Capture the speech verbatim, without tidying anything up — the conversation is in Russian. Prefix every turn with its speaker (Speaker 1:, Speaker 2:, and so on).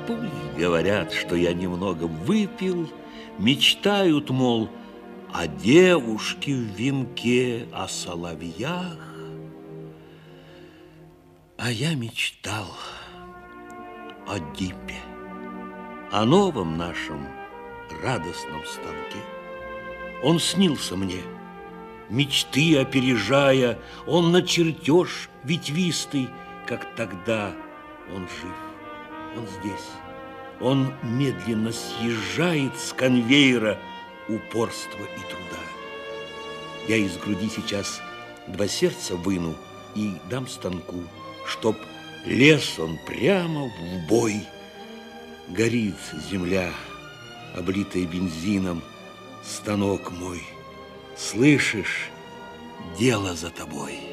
Speaker 1: Пусть говорят, что я немного выпил, мечтают, мол, о девушке в венке, о соловьях. А я мечтал о Дипе, о новом нашем радостном станке. Он снился мне, мечты опережая, он на чертеж ветвистый, как тогда он жив, он здесь. Он медленно съезжает с конвейера упорства и труда. Я из груди сейчас два сердца выну и дам станку, чтоб лез он прямо в бой. Горит земля, облитая бензином, станок мой. Слышишь, дело за тобой.